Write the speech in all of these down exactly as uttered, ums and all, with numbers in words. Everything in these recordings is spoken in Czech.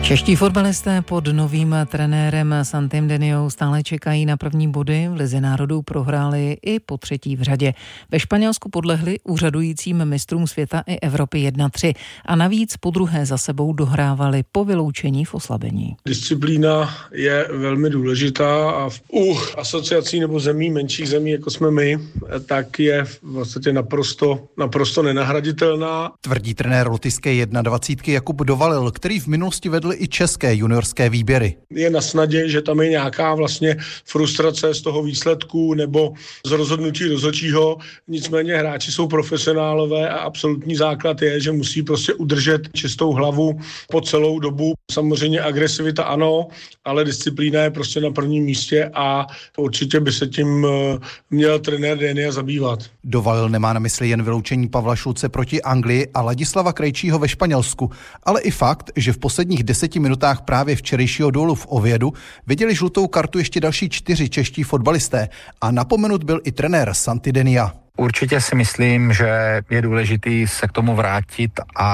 Čeští fotbalisté pod novým trenérem Santim Deniou stále čekají na první body. V Lize národů prohráli i po třetí v řadě. Ve Španělsku podlehli úřadujícím mistrům světa i Evropy jedna tři a navíc po druhé za sebou dohrávali po vyloučení v oslabení. Disciplína je velmi důležitá a u asociací nebo zemí, menších zemí, jako jsme my, tak je vlastně naprosto, naprosto nenahraditelná. Tvrdí trenér lotyšské dvacítky jedna Jakub Dovalil, který v minulosti vedl i české juniorské výběry. Je na snadě, že tam je nějaká vlastně frustrace z toho výsledku nebo z rozhodnutí rozhodčího. Nicméně hráči jsou profesionálové a absolutní základ je, že musí prostě udržet čistou hlavu po celou dobu. Samozřejmě agresivita ano, ale disciplína je prostě na prvním místě a určitě by se tím měl trenér Denia zabývat. Dovalil nemá na mysli jen vyloučení Pavla Šulce proti Anglii a Ladislava Krejčího ve Španělsku, ale i fakt, že v posledních deseti minutách právě včerejšího gólu v Oviedu viděli žlutou kartu ještě další čtyři čeští fotbalisté a napomenut byl i trenér Santi Denia. Určitě si myslím, že je důležitý se k tomu vrátit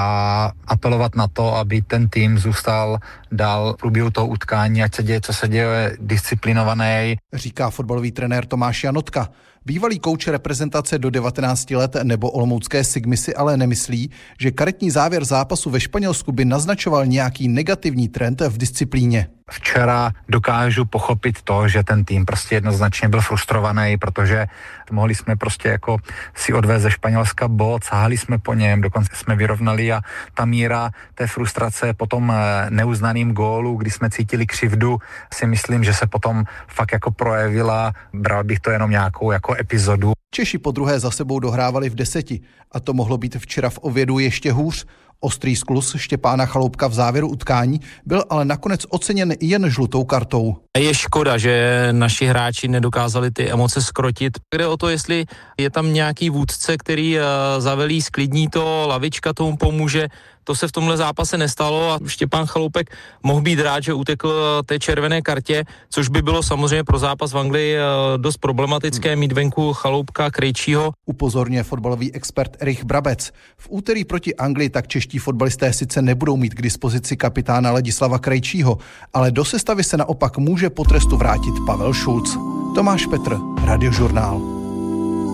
a apelovat na to, aby ten tým zůstal dál v průběhu toho utkání, ať se děje, co se děje, disciplinovaný. Říká fotbalový trenér Tomáš Janotka. Bývalý kouč reprezentace do devatenácti let nebo olomoucké Sigmy si ale nemyslí, že karetní závěr zápasu ve Španělsku by naznačoval nějaký negativní trend v disciplíně. Včera dokážu pochopit to, že ten tým prostě jednoznačně byl frustrovaný, protože mohli jsme prostě jako si odvést ze Španělska bod, sáhli jsme po něm, dokonce jsme vyrovnali a ta míra té frustrace po tom neuznaným gólu, kdy jsme cítili křivdu, si myslím, že se potom fakt jako projevila, bral bych to jenom nějakou jako epizodu. Češi po druhé za sebou dohrávali v deseti a to mohlo být včera v Oviedu ještě hůř. Ostrý skluz Štěpána Chaloupka v závěru utkání byl ale nakonec oceněn jen žlutou kartou. Je škoda, že naši hráči nedokázali ty emoce skrotit. Jde o to, jestli je tam nějaký vůdce, který zavelí, sklidní to, lavička tomu pomůže. To se v tomhle zápase nestalo a Štěpán Chaloupek mohl být rád, že utekl té červené kartě, což by bylo samozřejmě pro zápas v Anglii dost problematické mít venku Chaloupka, Krejčího. Upozorňuje fotbalový expert Erich Brabec. V úterý proti Anglii tak čeští fotbalisté sice nebudou mít k dispozici kapitána Ladislava Krejčího, ale do sestavy se naopak může po trestu vrátit Pavel Šulc. Tomáš Petr, Radiožurnál.